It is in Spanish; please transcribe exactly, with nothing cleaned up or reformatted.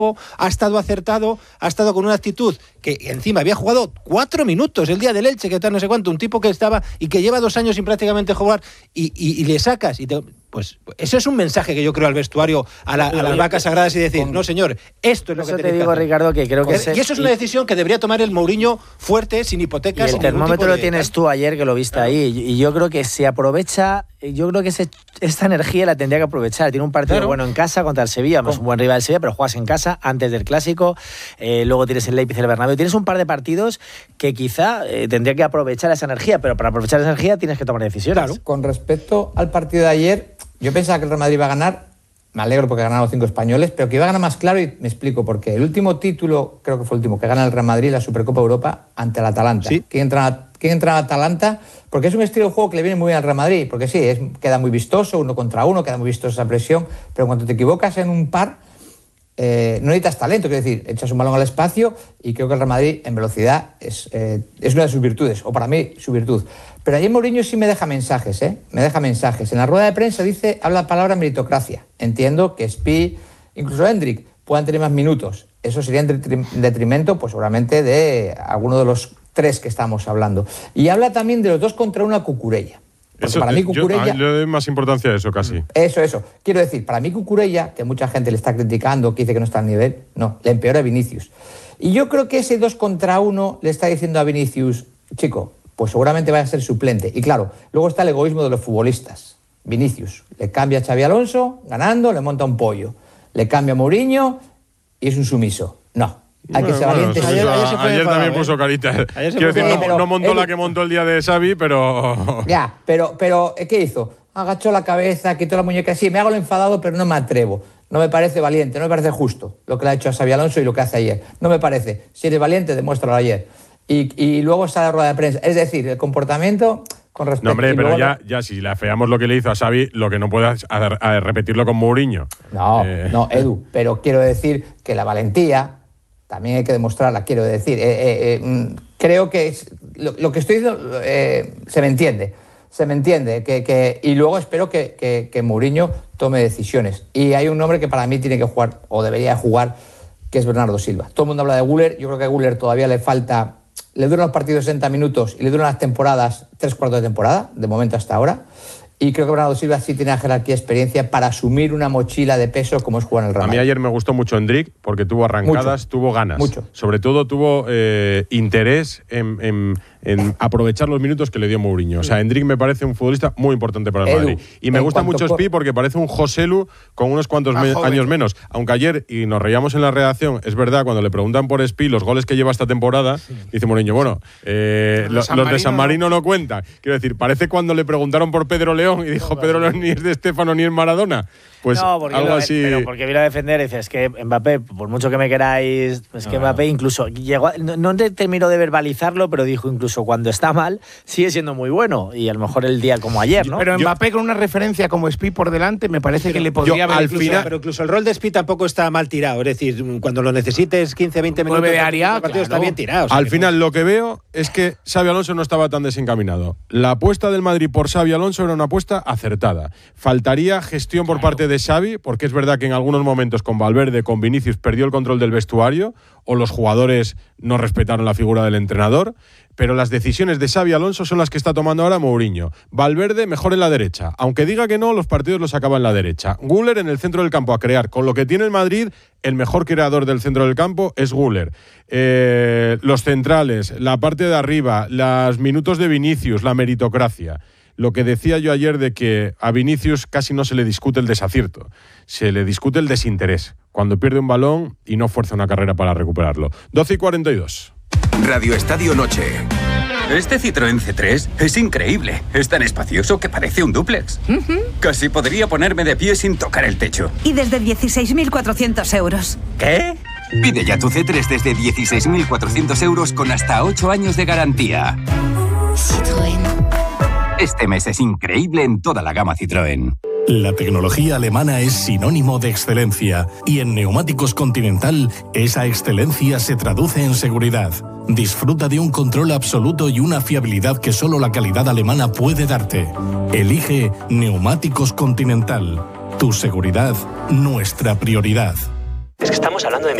ha estado acertado, ha estado con una actitud que encima había jugado cuatro minutos el día del Elche, que tal no sé cuánto, un tipo que estaba y que lleva dos años sin prácticamente jugar y, y, y le sacas y te, pues eso es un mensaje que yo creo al vestuario, a, la, a las vacas sagradas y decir, con, no señor, esto es lo que tenéis que hacer. Eso te digo, Ricardo, que creo que es, y eso es una decisión que debería tomar el Mourinho fuerte, sin hipotecas. Y el termómetro lo tienes tú ayer, que lo viste claro. ahí, y yo creo que se aprovecha, yo creo que ese, esta energía la tendría que aprovechar. Tiene un partido claro. bueno en casa contra el Sevilla, es un buen rival del Sevilla, pero juegas en casa antes del Clásico, eh, luego tienes el Leipzig, el Bernabéu, tienes un par de partidos que quizá eh, tendría que aprovechar esa energía, pero para aprovechar esa energía tienes que tomar decisiones. Claro. Con respecto al partido de ayer, yo pensaba que el Real Madrid iba a ganar, me alegro porque ganaron los cinco españoles, pero que iba a ganar más claro y me explico por qué. El último título, creo que fue el último, que gana el Real Madrid, la Supercopa Europa, ante el Atalanta. ¿Sí? ¿Quién entra, quién entra en Atalanta? Porque es un estilo de juego que le viene muy bien al Real Madrid, porque sí, es, queda muy vistoso, uno contra uno, queda muy vistosa esa presión, pero cuando te equivocas en un par, eh, no necesitas talento, quiero decir, echas un balón al espacio y creo que el Real Madrid en velocidad es, eh, es una de sus virtudes, o para mí su virtud. Pero ayer Mourinho sí me deja mensajes, ¿eh? Me deja mensajes. En la rueda de prensa dice, habla la palabra meritocracia. Entiendo que Spi, incluso Hendrik, puedan tener más minutos. Eso sería en detrimento, pues seguramente, de alguno de los tres que estamos hablando. Y habla también de los dos contra una Cucurella. Porque eso, para mí Cucurella... Yo, yo le doy más importancia a eso, casi. Eso, eso. Quiero decir, para mí Cucurella, que mucha gente le está criticando, que dice que no está al nivel, no, le empeora a Vinicius. Y yo creo que ese dos contra uno le está diciendo a Vinicius, chico, pues seguramente vaya a ser suplente. Y claro, luego está el egoísmo de los futbolistas. Vinicius, le cambia a Xabi Alonso, ganando, le monta un pollo. Le cambia a Mourinho y es un sumiso. No, hay bueno, que ser bueno, valientes. Ayer, ayer, ayer, ayer también ¿eh? puso carita. Quiero decir, no, pero, no montó Edu, la que montó el día de Xavi, pero... Ya, pero, pero ¿qué hizo? Agachó la cabeza, quitó la muñeca. Sí, me hago lo enfadado, pero no me atrevo. No me parece valiente, no me parece justo lo que le ha hecho a Xabi Alonso y lo que hace ayer. No me parece. Si eres valiente, demuéstralo ayer. Y, y luego está la rueda de prensa. Es decir, el comportamiento con respecto... No, hombre, pero luego... ya, ya si le afeamos lo que le hizo a Xavi, lo que no puede es a, a repetirlo con Mourinho. No, eh... no, Edu, pero quiero decir que la valentía también hay que demostrarla, quiero decir. Eh, eh, eh, creo que es, lo, lo que estoy diciendo eh, se me entiende. Se me entiende. Que, que, y luego espero que, que, que Mourinho tome decisiones. Y hay un nombre que para mí tiene que jugar, o debería jugar, que es Bernardo Silva. Todo el mundo habla de Güler. Yo creo que a Güler todavía le falta... Le duran los partidos sesenta minutos y le duran las temporadas tres cuartos de temporada, de momento hasta ahora. Y creo que Bernardo Silva sí tiene la jerarquía y experiencia para asumir una mochila de peso como es jugar en el Real Madrid. A mí ayer me gustó mucho Hendrik porque tuvo arrancadas, mucho, tuvo ganas. Mucho. Sobre todo tuvo eh, interés en, en, en aprovechar los minutos que le dio Mourinho. O sea, Hendrik me parece un futbolista muy importante para el Edu, Madrid. Y me gusta mucho Spi porque parece un Joselu con unos cuantos me años menos. Aunque ayer, y nos reíamos en la redacción, es verdad, cuando le preguntan por Spi los goles que lleva esta temporada, sí. dice Mourinho, bueno, eh, los, de los de San Marino no cuentan. Quiero decir, parece cuando le preguntaron por Pedro León y dijo, Pedro León ni es de Estéfano ni es Maradona. Pues no, porque algo lo, así. Pero porque vino a defender, dices, es que Mbappé, por mucho que me queráis, es que no, Mbappé incluso llegó, a, no, no terminó de verbalizarlo, pero dijo incluso cuando está mal, sigue siendo muy bueno. Y a lo mejor el día como ayer, ¿no? Pero Mbappé yo, con una referencia como Spi por delante, me parece pero, que le podría haber. Al incluso, final, pero incluso el rol de Spi tampoco está mal tirado. Es decir, cuando lo necesites quince, veinte minutos, de área, el partido claro. está bien tirado. O sea, al final, no. Lo que veo es que Xabi Alonso no estaba tan desencaminado. La apuesta del Madrid por Xabi Alonso era una apuesta acertada. Faltaría gestión por claro. parte de Xavi, porque es verdad que en algunos momentos con Valverde, con Vinicius, perdió el control del vestuario o los jugadores no respetaron la figura del entrenador, pero las decisiones de Xabi Alonso son las que está tomando ahora Mourinho. Valverde mejor en la derecha, aunque diga que no, los partidos los acaba en la derecha. Güler en el centro del campo a crear, con lo que tiene el Madrid, el mejor creador del centro del campo es Güler. Eh, los centrales, la parte de arriba, los minutos de Vinicius, la meritocracia. Lo que decía yo ayer de que a Vinicius casi no se le discute el desacierto, se le discute el desinterés, cuando pierde un balón y no fuerza una carrera para recuperarlo. doce y cuarenta y dos. Radio Estadio Noche. Este Citroën C tres es increíble. Es tan espacioso que parece un dúplex. Uh-huh. Casi podría ponerme de pie sin tocar el techo. Y desde dieciséis mil cuatrocientos euros. ¿Qué? Pide ya tu C tres desde dieciséis mil cuatrocientos euros con hasta ocho años de garantía. Citroën. Este mes es increíble en toda la gama Citroën. La tecnología alemana es sinónimo de excelencia y en Neumáticos Continental esa excelencia se traduce en seguridad. Disfruta de un control absoluto y una fiabilidad que solo la calidad alemana puede darte. Elige Neumáticos Continental. Tu seguridad, nuestra prioridad. Es que estamos hablando de